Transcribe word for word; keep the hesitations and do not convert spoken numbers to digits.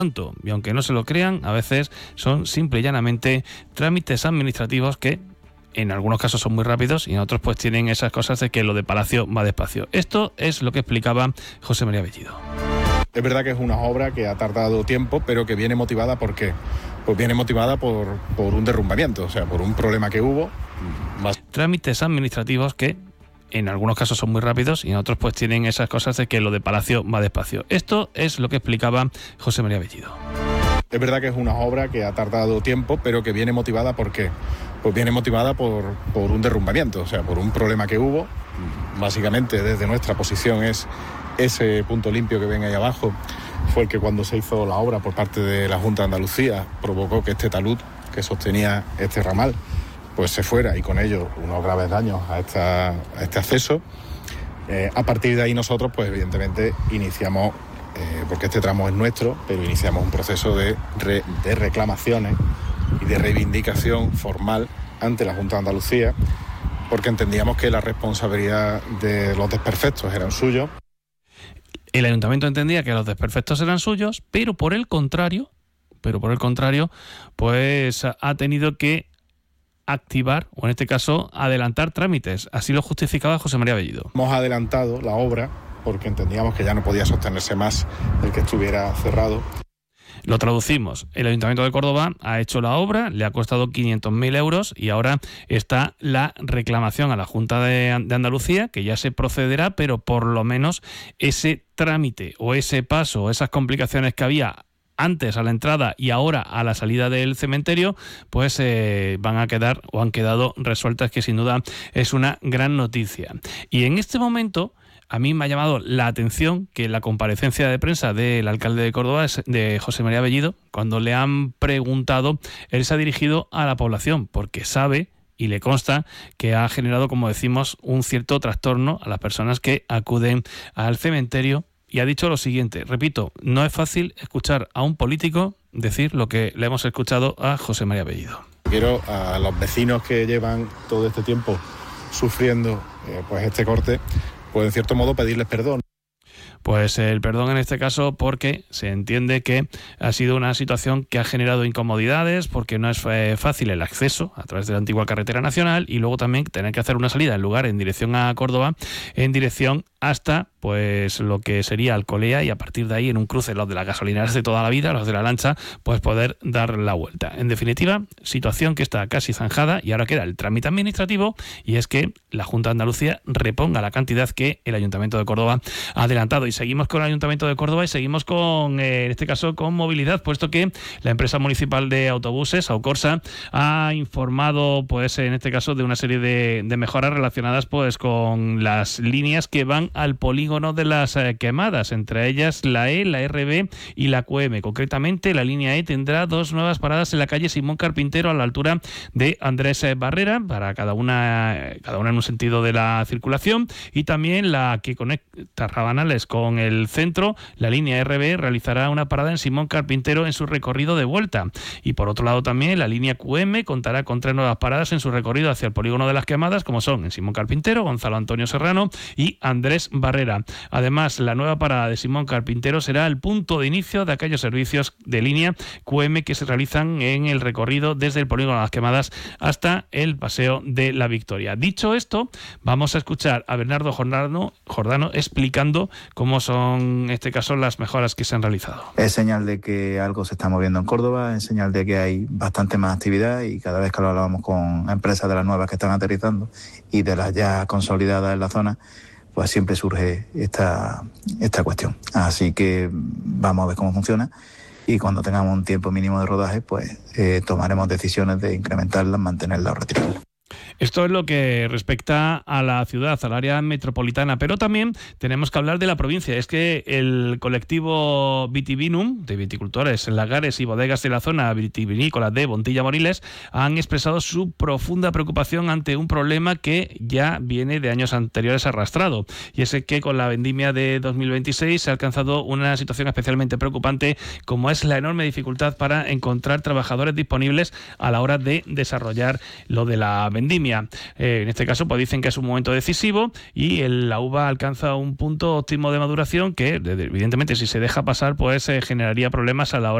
Y aunque no se lo crean, a veces son simple y llanamente trámites administrativos que en algunos casos son muy rápidos y en otros pues tienen esas cosas de que lo de Palacio va despacio. Esto es lo que explicaba José María Bellido. Es verdad que es una obra que ha tardado tiempo, pero que viene motivada ¿por qué? Pues viene motivada por, por un derrumbamiento, o sea, por un problema que hubo. Más... Trámites administrativos que en algunos casos son muy rápidos y en otros pues tienen esas cosas de que lo de Palacio va despacio. Esto es lo que explicaba José María Bellido. Es verdad que es una obra que ha tardado tiempo, pero que viene motivada ¿por qué? Pues viene motivada por, por un derrumbamiento, o sea, por un problema que hubo. Básicamente, desde nuestra posición, es ese punto limpio que ven ahí abajo, fue el que cuando se hizo la obra por parte de la Junta de Andalucía provocó que este talud que sostenía este ramal pues se fuera y con ello unos graves daños a, esta, a este acceso. Eh, a partir de ahí nosotros, pues evidentemente, iniciamos, eh, porque este tramo es nuestro, pero iniciamos un proceso de, re, de reclamaciones y de reivindicación formal ante la Junta de Andalucía, porque entendíamos que la responsabilidad de los desperfectos eran suyos. El ayuntamiento entendía que los desperfectos eran suyos, pero por el contrario, pero por el contrario, pues ha tenido que activar, o en este caso, adelantar trámites. Así lo justificaba José María Bellido. Hemos adelantado la obra porque entendíamos que ya no podía sostenerse más el que estuviera cerrado. Lo traducimos. El Ayuntamiento de Córdoba ha hecho la obra, le ha costado quinientos mil euros y ahora está la reclamación a la Junta de, de Andalucía, que ya se procederá, pero por lo menos ese trámite o ese paso, esas complicaciones que había antes a la entrada y ahora a la salida del cementerio, pues eh, van a quedar o han quedado resueltas, que sin duda es una gran noticia. Y en este momento a mí me ha llamado la atención que la comparecencia de prensa del alcalde de Córdoba, de José María Bellido, cuando le han preguntado, él se ha dirigido a la población porque sabe y le consta que ha generado, como decimos, un cierto trastorno a las personas que acuden al cementerio. Y ha dicho lo siguiente, repito, no es fácil escuchar a un político decir lo que le hemos escuchado a José María Bellido. Quiero a los vecinos que llevan todo este tiempo sufriendo eh, pues este corte, pues en cierto modo pedirles perdón. Pues el perdón en este caso porque se entiende que ha sido una situación que ha generado incomodidades, porque no es eh, fácil el acceso a través de la antigua carretera nacional y luego también tener que hacer una salida en lugar en dirección a Córdoba, en dirección hasta pues lo que sería Alcolea, y a partir de ahí en un cruce, los de las gasolineras de toda la vida, los de la lancha, pues poder dar la vuelta. En definitiva, situación que está casi zanjada y ahora queda el trámite administrativo, y es que la Junta de Andalucía reponga la cantidad que el Ayuntamiento de Córdoba ha adelantado. Y seguimos con el Ayuntamiento de Córdoba y seguimos con, eh, en este caso, con movilidad, puesto que la empresa municipal de autobuses, Aucorsa, ha informado, pues en este caso, de una serie de, de mejoras relacionadas pues con las líneas que van al polígono de las eh, quemadas, entre ellas la E, la R B y la Q M. Concretamente, la línea E tendrá dos nuevas paradas en la calle Simón Carpintero a la altura de Andrés Barrera, para cada una, cada una en un sentido de la circulación, y también la que conecta Rabanales con el centro, la línea R B, realizará una parada en Simón Carpintero en su recorrido de vuelta. Y por otro lado también la línea Q M contará con tres nuevas paradas en su recorrido hacia el polígono de las quemadas, como son en Simón Carpintero, Gonzalo Antonio Serrano y Andrés Barrera. Además, la nueva parada de Simón Carpintero será el punto de inicio de aquellos servicios de línea Q M que se realizan en el recorrido desde el polígono de las quemadas hasta el Paseo de la Victoria. Dicho esto, vamos a escuchar a Bernardo Jordano, Jordano explicando cómo son, en este caso, las mejoras que se han realizado. Es señal de que algo se está moviendo en Córdoba, es señal de que hay bastante más actividad, y cada vez que lo hablamos con empresas de las nuevas que están aterrizando y de las ya consolidadas en la zona, pues siempre surge esta, esta cuestión. Así que vamos a ver cómo funciona, y cuando tengamos un tiempo mínimo de rodaje, pues eh, tomaremos decisiones de incrementarla, mantenerla o retirarla. Esto es lo que respecta a la ciudad, al área metropolitana, pero también tenemos que hablar de la provincia. Es que el colectivo Vitivinum, de viticultores, lagares y bodegas de la zona vitivinícola de Bontilla Moriles, han expresado su profunda preocupación ante un problema que ya viene de años anteriores arrastrado. Y es que con la vendimia de dos mil veintiséis se ha alcanzado una situación especialmente preocupante, como es la enorme dificultad para encontrar trabajadores disponibles a la hora de desarrollar lo de la vendimia. vendimia. Eh, en este caso, pues dicen que es un momento decisivo y el, la uva alcanza un punto óptimo de maduración que, evidentemente, si se deja pasar, pues eh, generaría problemas a la hora